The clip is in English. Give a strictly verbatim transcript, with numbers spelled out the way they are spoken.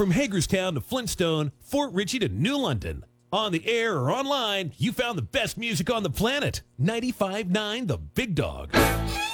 From Hagerstown to Flintstone, Fort Ritchie to New London. On the air or online, you found the best music on the planet. ninety-five point nine The Big Dog.